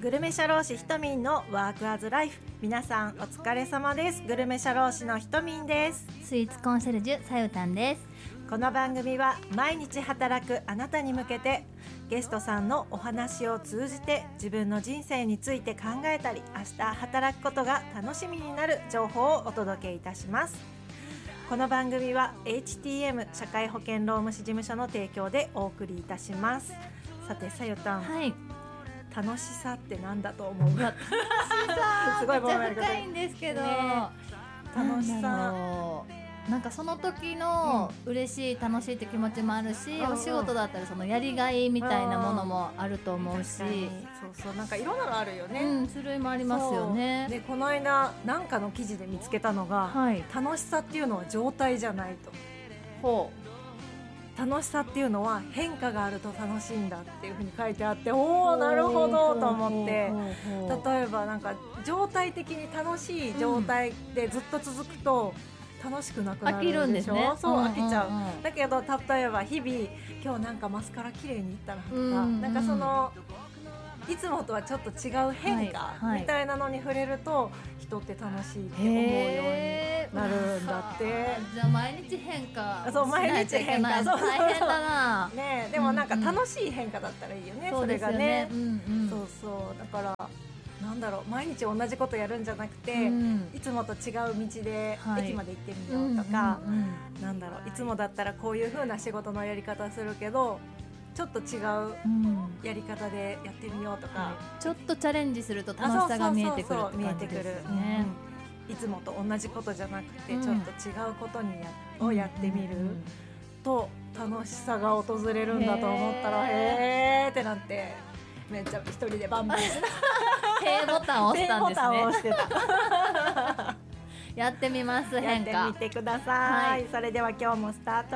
グルメ社労士ひとみんのワークアズライフ。皆さんお疲れ様です。グルメ社労士のひとみんです。 スイーツコンシェルジュさゆたんです。 この番組は毎日働くあなたに向けて、ゲストさんのお話を通じて自分の人生について考えたり、明日働くことが楽しみになる情報をお届けいたします。この番組は HTM 社会保険労務士事務所の提供でお送りいたします。さてさゆたん、 はい、 楽しさってなんだと思う？ 楽しさすごいめっちゃ深いんですけど、 ね、楽しさなんかその時の嬉しい楽しいって気持ちもあるし、お仕事だったらそのやりがいみたいなものもあると思うし、 そうなんかいろんなのあるよね、 種類もありますよね。 でこの間なんかの記事で見つけたのが、楽しさっていうのは状態じゃないと。楽しさっていうのは変化があると楽しいんだっていう風に書いてあって、おーなるほどと思って、例えばなんか状態的に楽しい状態でずっと続くと楽しくなくなるでしょ。 飽きるんですね。 そう飽きちゃう、だけど例えば日々今日なんかマスカラ綺麗にいったなとか、なんかそのいつもとはちょっと違う変化みたいなのに触れると人って楽しいって思うようになるんだって。 じゃあ毎日変化しそうないといけない。 毎日変化、 大変だな、 ね、でもなんか楽しい変化だったらいいよね、それがね。そうだからなんだろう、毎日同じことやるんじゃなくて、いつもと違う道で駅まで行ってみようとか、なんだろう、いつもだったらこういう風な仕事のやり方するけどちょっと違うやり方でやってみようとか、 ちょっとチャレンジすると楽しさが見えてくるって感じですね。 いつもと同じことじゃなくて、ちょっと違うことをやってみると楽しさが訪れるんだと思ったら、へーってなって、めっちゃ一人でバンバン Pボタンを押したんですね。 Pボタンを押してたやってみます。変化やってみてください、それでは今日もスタート